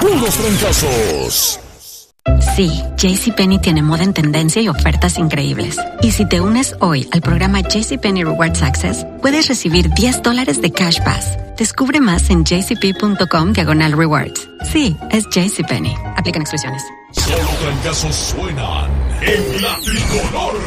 puros trancazos. Sí, JCPenney tiene moda en tendencia y ofertas increíbles. Y si te unes hoy al programa JCPenney Rewards Access, puedes recibir $10 de Cash Pass. Descubre más en jcp.com/rewards. Sí, es JCPenney. Aplican exclusiones. Solo trancazos suenan en la tricolor.